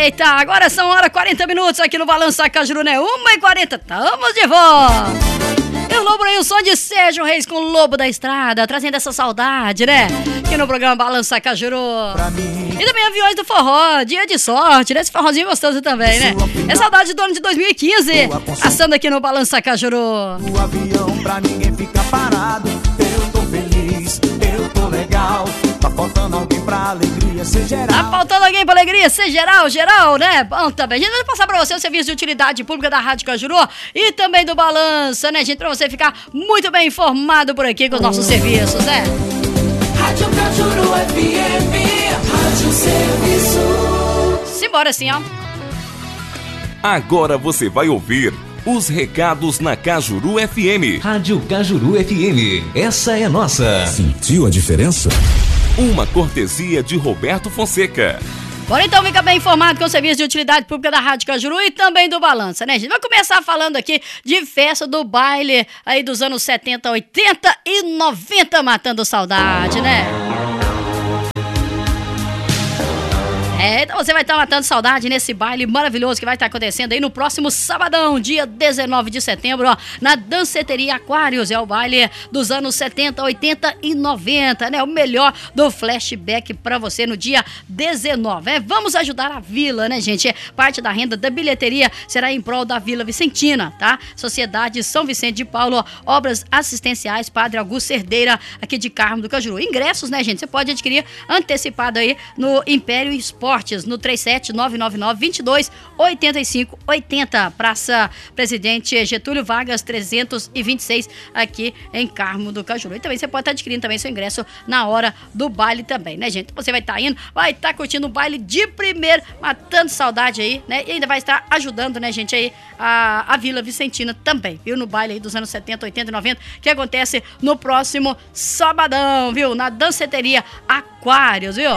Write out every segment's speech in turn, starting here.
Eita, agora são hora 40 minutos aqui no Balança Cajuru, né? 1h40, tamo de volta. E o Lobo aí, o som de Sérgio Reis com o Lobo da Estrada, trazendo essa saudade, né? Aqui no programa Balança Cajuru. E também Aviões do Forró, dia de sorte, né? Esse forrozinho gostoso também, né? É saudade do ano de 2015, passando aqui no Balança Cajuru. O avião pra ninguém ficar parado. Eu tô feliz, eu tô legal. Tá faltando alguém pra alegria ser geral. Tá faltando alguém pra alegria ser geral, né? Bom, também. A gente vai passar pra você o serviço de utilidade pública da Rádio Cajuru e também do Balança, né, gente? Pra você ficar muito bem informado por aqui com os nossos serviços, né? Rádio Cajuru FM, Rádio Serviço. Simbora assim, ó. Agora você vai ouvir os recados na Cajuru FM. Rádio Cajuru FM, essa é nossa. Sentiu a diferença? Uma cortesia de Roberto Fonseca. Bora então ficar bem informado com o serviço de utilidade pública da Rádio Cajuru e também do Balança, né, gente? Vai começar falando aqui de festa do baile aí dos anos 70, 80 e 90, matando saudade, né? Então você vai estar matando saudade nesse baile maravilhoso que vai estar acontecendo aí no próximo sabadão, dia 19 de setembro, ó, na Danceteria Aquários. É o baile dos anos 70, 80 e 90, né? O melhor do flashback pra você no dia 19. Vamos ajudar a Vila, né, gente? Parte da renda da bilheteria será em prol da Vila Vicentina, tá? Sociedade São Vicente de Paulo, obras assistenciais Padre Augusto Cerdeira, aqui de Carmo do Cajuru. Ingressos, né, gente? Você pode adquirir antecipado aí no Império Esportes, no 37999228580, Praça Presidente Getúlio Vargas 326, aqui em Carmo do Cajuru. E também você pode estar adquirindo também seu ingresso na hora do baile também, né, gente? Você vai estar indo, vai estar curtindo o baile de primeiro, matando saudade aí, né? E ainda vai estar ajudando, né, gente, aí a Vila Vicentina também, viu? No baile aí dos anos 70, 80 e 90, que acontece no próximo sabadão, viu? Na Danceteria Aquários, viu?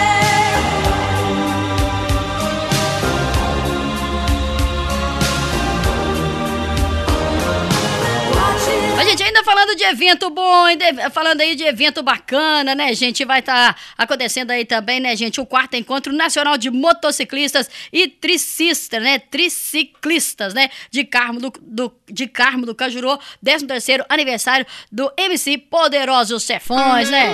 A gente ainda falando de evento bom, falando aí de evento bacana, né, gente? Vai estar acontecendo aí também, né, gente? O 4º Encontro Nacional de Motociclistas e Triciclistas, né? De Carmo do Cajuru, 13º aniversário do MC Poderosos Chefões, né?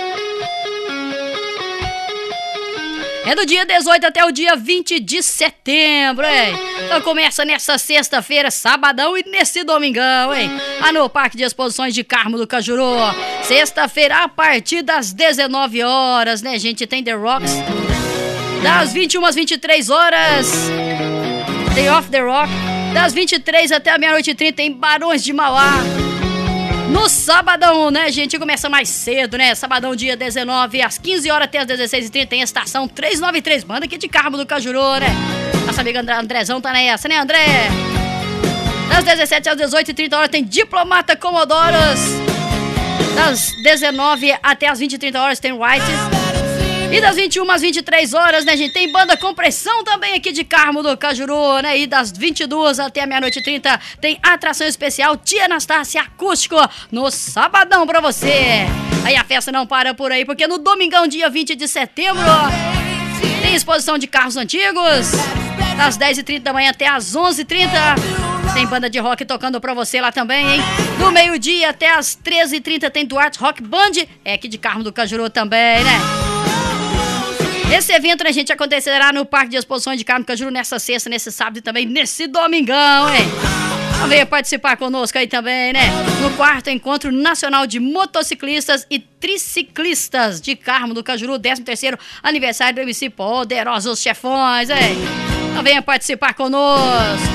É do dia 18 até o dia 20 de setembro, hein? Então começa nessa sexta-feira, sabadão e nesse domingão, hein? Lá no Parque de Exposições de Carmo do Cajuru. Sexta-feira, a partir das 19 horas, né, gente? Tem The Rocks. Das 21 às 23 horas, tem Off The Rock. Das 23 até a meia-noite e 30 tem Barões de Mauá. No sabadão, né, gente, começa mais cedo, né? Sabadão, dia 19, às 15 horas até às 16h30, tem a Estação 393, banda aqui de Carmo do Cajuru, né? Nossa amiga Andrezão tá nessa, né, André? Das 17 às 18h30 horas tem Diplomata Comodoros. Das 19 até às 20h30 horas tem White. E das 21 às 23 horas, né, gente, tem Banda Compressão também aqui de Carmo do Cajuru, né? E das 22 até a meia-noite e 30 tem atração especial Tia Anastácia Acústico no sabadão pra você. Aí a festa não para por aí, porque no domingão, dia 20 de setembro, tem exposição de carros antigos, das 10h30 da manhã até às 11h30. Tem banda de rock tocando pra você lá também, hein? Do meio-dia até às 13h30 tem Duarte Rock Band, é aqui de Carmo do Cajuru também, né? Esse evento, né, gente, acontecerá no Parque de Exposições de Carmo do Cajuru nessa sexta, nesse sábado e também nesse domingão, hein? Então venha participar conosco aí também, né? No 4º Encontro Nacional de Motociclistas e Triciclistas de Carmo do Cajuru, 13º aniversário do MC Poderosos Chefões, hein? Então venha participar conosco.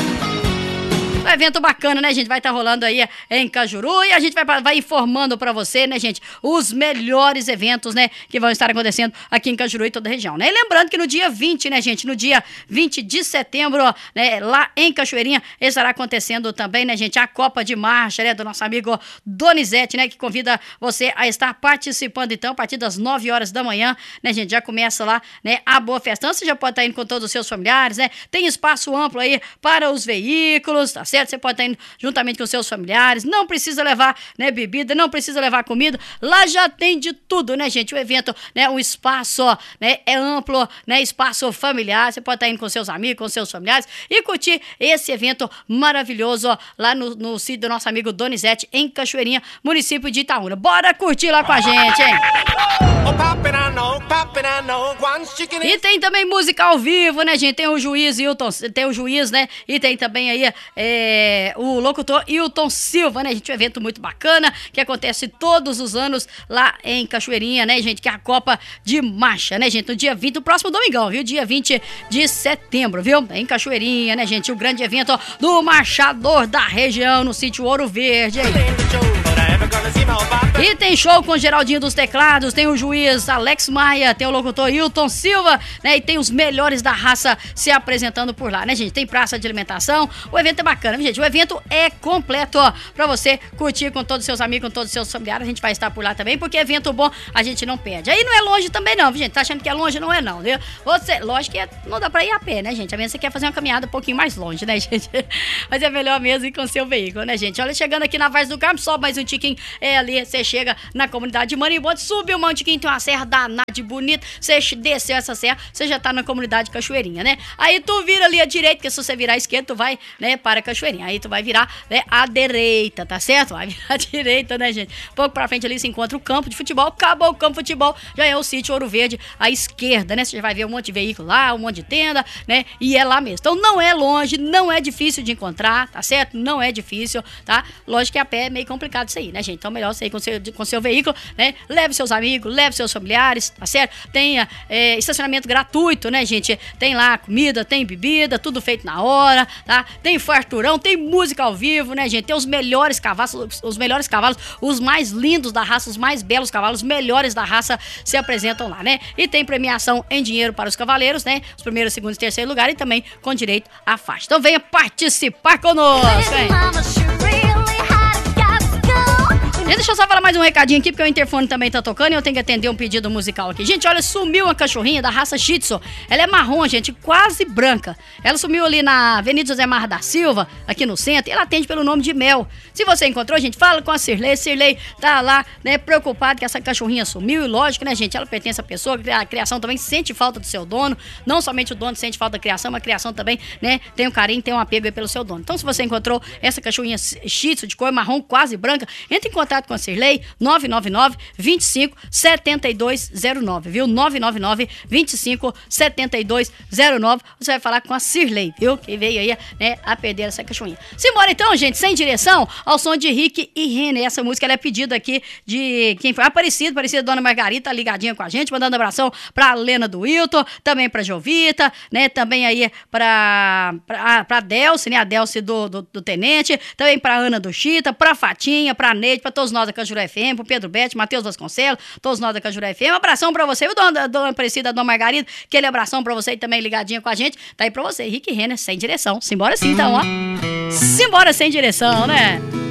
Um evento bacana, né, gente? Vai estar rolando aí em Cajuru e a gente vai informando pra você, né, gente, os melhores eventos, né, que vão estar acontecendo aqui em Cajuru e toda a região, né? E lembrando que no dia 20, né, gente, no dia 20 de setembro, né, lá em Cachoeirinha, estará acontecendo também, né, gente, a Copa de Marcha, né, do nosso amigo Donizete, né, que convida você a estar participando, então, a partir das 9 horas da manhã, né, gente, já começa lá, né, a boa festança, você já pode estar indo com todos os seus familiares, né, tem espaço amplo aí para os veículos, tá certo? certo? Você pode estar indo juntamente com seus familiares, não precisa levar, né, bebida, não precisa levar comida, lá já tem de tudo, né, gente? O evento, né, um espaço, né, é amplo, né, espaço familiar, você pode estar indo com seus amigos, com seus familiares e curtir esse evento maravilhoso lá no sítio do nosso amigo Donizete, em Cachoeirinha, município de Itaúna. Bora curtir lá com a gente, hein? E tem também música ao vivo, né, gente? Tem o juiz Hilton, tem o juiz, né? E tem também aí o locutor Hilton Silva, né, gente? Um evento muito bacana que acontece todos os anos lá em Cachoeirinha, né, gente? Que é a Copa de Marcha, né, gente? No dia 20, o próximo domingão, viu? Dia 20 de setembro, viu? Em Cachoeirinha, né, gente? O grande evento do marchador da região, no sítio Ouro Verde, hein? E tem show com o Geraldinho dos Teclados, tem o juiz Alex Maia, tem o locutor Hilton Silva, né? E tem os melhores da raça se apresentando por lá, né, gente? Tem praça de alimentação, o evento é bacana, gente? O evento é completo, ó, pra você curtir com todos os seus amigos, com todos os seus familiares. A gente vai estar por lá também, porque evento bom a gente não perde. Aí não é longe também não, gente? Tá achando que é longe? Não é não, viu? Você, lógico que não dá pra ir a pé, né, gente? A menos que você quer fazer uma caminhada um pouquinho mais longe, né, gente? Mas é melhor mesmo ir com o seu veículo, né, gente? Olha, chegando aqui na Vaz do Carmo, sobe mais um tiquinho, ali você chega na comunidade de Maribondo, subiu um tiquinho, tem uma serra danada de bonita, você desceu essa serra, você já tá na comunidade Cachoeirinha, né? Aí tu vira ali à direita, porque se você virar à esquerda, tu vai, né, para Cachoeirinha. Aí tu vai virar, né, à direita, tá certo? Vai virar à direita, né, gente? Pouco pra frente ali se encontra o campo de futebol, acabou o campo de futebol, já é o sítio Ouro Verde à esquerda, né? Você já vai ver um monte de veículo lá, um monte de tenda, né? E é lá mesmo. Então não é longe, não é difícil de encontrar, tá certo? Não é difícil, tá? Lógico que a pé é meio complicado isso aí, né, gente? Então melhor você ir com seu veículo, né? Leve seus amigos, leve seus familiares, tá certo? Tem estacionamento gratuito, né, gente? Tem lá comida, tem bebida, tudo feito na hora, tá? Tem farturão, tem música ao vivo, né, gente? Tem os melhores cavalos, os mais lindos da raça, os mais belos cavalos, os melhores da raça se apresentam lá, né? E tem premiação em dinheiro para os cavaleiros, né? Os primeiros, segundos e terceiro lugar e também com direito à faixa. Então venha participar conosco, hein? Gente, deixa eu só falar mais um recadinho aqui, porque o interfone também tá tocando e eu tenho que atender um pedido musical aqui. Gente, olha, sumiu uma cachorrinha da raça Shih Tzu. Ela é marrom, gente, quase branca. Ela sumiu ali na Avenida José Marra da Silva, aqui no centro, e ela atende pelo nome de Mel. Se você encontrou, gente, fala com a Cirlei. Cirlei tá lá, né, preocupada que essa cachorrinha sumiu. E lógico, né, gente, ela pertence à pessoa, a criação também sente falta do seu dono. Não somente o dono sente falta da criação, mas a criação também, né, tem um carinho, tem um apego aí pelo seu dono. Então, se você encontrou essa cachorrinha Shih Tzu de cor marrom, quase branca, entre em contato com a Cirlei, 999-25-7209, viu? 999-25-7209. Você vai falar com a Cirlei, viu? Que veio aí, né, a perder essa cachorrinha. Simbora então, gente, sem direção, ao som de Rick e Rene. Essa música ela é pedida aqui de quem foi? Aparecida Dona Margarita, ligadinha com a gente, mandando abração pra Lena do Wilton, também pra Jovita, né? Também aí pra Delce, né? A Delce do Tenente, também pra Ana do Chita, pra Fatinha, pra Neide, pra todos nós da Cajuru FM, pro Pedro Bete, Matheus Vasconcelos, todos nós da Cajuru FM. Um abração pra você, viu, dona Aparecida, dona Margarida? Aquele abração pra você também ligadinha com a gente. Tá aí pra você, Rick Renner, sem direção. Simbora sim, então, ó. Simbora sem direção, né?